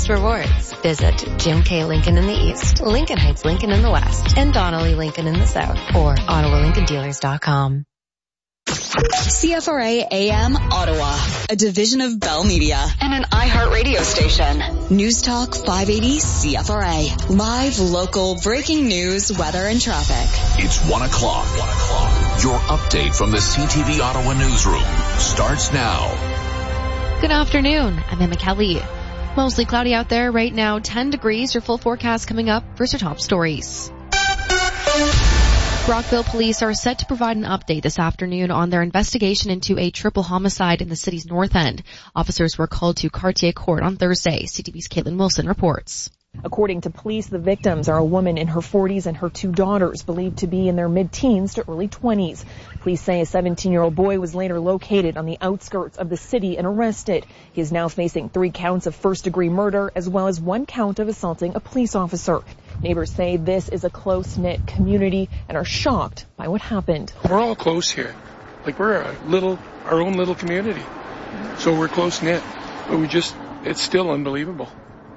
best rewards. Visit Jim K. Lincoln in the East, Lincoln Heights Lincoln in the West, and Donnelly Lincoln in the South, or OttawaLincolnDealers.com. CFRA AM Ottawa, a division of Bell Media and an iHeart radio station. News Talk 580 CFRA. Live, local, breaking news, weather, and traffic. It's 1 o'clock. Your update from the CTV Ottawa newsroom starts now. Good afternoon. I'm Emma Kelly. Mostly cloudy out there right now, 10 degrees. Your full forecast coming up. First, your top stories. Brockville police are set to provide an update this afternoon on their investigation into a triple homicide in the city's north end. Officers were called to Cartier Court on Thursday. CTV's Caitlin Wilson reports. According to police, the victims are a woman in her 40s and her two daughters, believed to be in their mid-teens to early 20s. Police say a 17-year-old boy was later located on the outskirts of the city and arrested. He is now facing 3 counts of first-degree murder as well as 1 count of assaulting a police officer. Neighbors say this is a close-knit community and are shocked by what happened. We're all close here. Like, we're our own little community. So we're close-knit. But it's still unbelievable.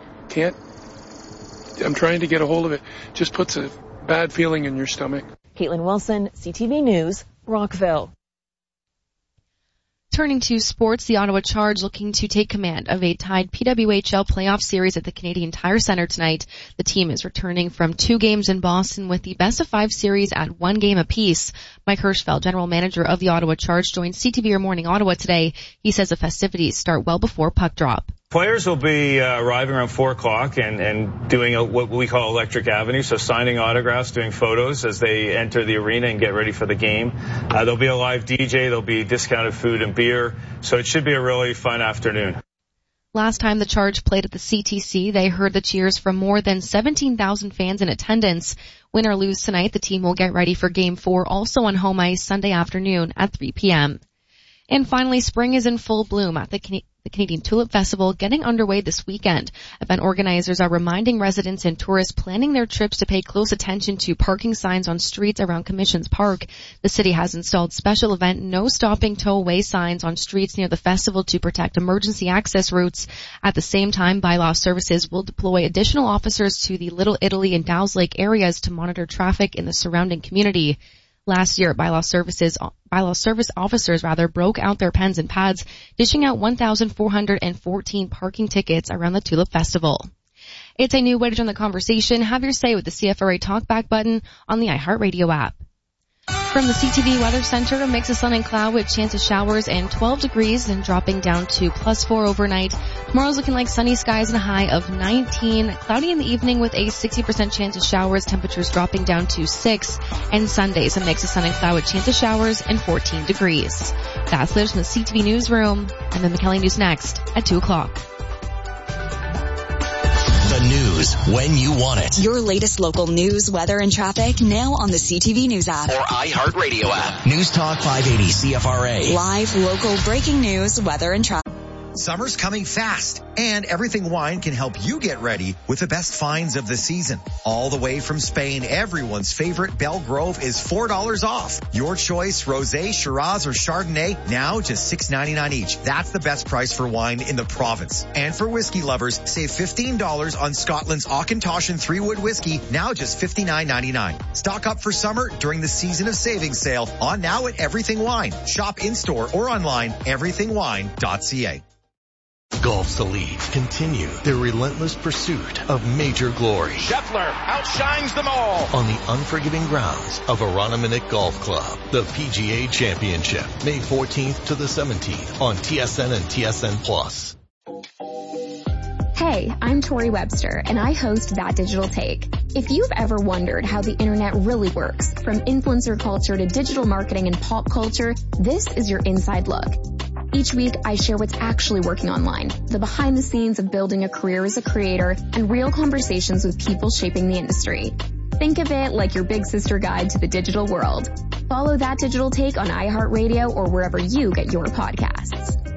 I'm trying to get a hold of it. Just puts a bad feeling in your stomach. Caitlin Wilson, CTV News, Rockville. Turning to sports, the Ottawa Charge looking to take command of a tied PWHL playoff series at the Canadian Tire Centre tonight. The team is returning from 2 games in Boston with the best-of-5 series at 1 game apiece. Mike Hirschfeld, general manager of the Ottawa Charge, joined CTV Your Morning Ottawa today. He says the festivities start well before puck drop. Players will be arriving around 4 o'clock and doing what we call Electric Avenue, so signing autographs, doing photos as they enter the arena and get ready for the game. There'll be a live DJ, there'll be discounted food and beer, so it should be a really fun afternoon. Last time the Charge played at the CTC, they heard the cheers from more than 17,000 fans in attendance. Win or lose tonight, the team will get ready for Game 4, also on home ice Sunday afternoon at 3 p.m. And finally, spring is in full bloom at the Canadian Tulip Festival, getting underway this weekend. Event organizers are reminding residents and tourists planning their trips to pay close attention to parking signs on streets around Commissions Park. The city has installed special event no stopping tow away signs on streets near the festival to protect emergency access routes. At the same time, Bylaw Services will deploy additional officers to the Little Italy and Dow's Lake areas to monitor traffic in the surrounding community. Last year, Bylaw Service officers broke out their pens and pads, dishing out 1,414 parking tickets around the Tulip Festival. It's a new way to join the conversation. Have your say with the CFRA Talkback button on the iHeartRadio app. From the CTV Weather Center, a mix of sun and cloud with chance of showers and 12 degrees and dropping down to +4 overnight. Tomorrow's looking like sunny skies and a high of 19. Cloudy in the evening with a 60% chance of showers, temperatures dropping down to 6. And Sunday's a mix of sun and cloud with chance of showers and 14 degrees. That's latest from the CTV Newsroom. I'm Emma Kelly. News next at 2 o'clock. The news when you want it. Your latest local news, weather, and traffic now on the CTV News app. Or iHeartRadio app. News Talk 580 CFRA. Live, local, breaking news, weather, and traffic. Summer's coming fast, and Everything Wine can help you get ready with the best finds of the season. All the way from Spain, everyone's favorite Belgrove is $4 off. Your choice, Rosé, Shiraz, or Chardonnay, now just $6.99 each. That's the best price for wine in the province. And for whiskey lovers, save $15 on Scotland's Auchentoshan 3-Wood whiskey, now just $59.99. Stock up for summer during the Season of Savings sale on now at Everything Wine. Shop in-store or online, everythingwine.ca. Golf's elite continue their relentless pursuit of major glory. Scheffler outshines them all on the unforgiving grounds of Aranaminuk Golf Club. The PGA Championship, May 14th to the 17th on TSN and TSN Plus. Hey, I'm Tori Webster, and I host That Digital Take. If you've ever wondered how the internet really works, from influencer culture to digital marketing and pop culture, this is your inside look. Each week, I share what's actually working online, the behind the scenes of building a career as a creator, and real conversations with people shaping the industry. Think of it like your big sister guide to the digital world. Follow That Digital Take on iHeartRadio or wherever you get your podcasts.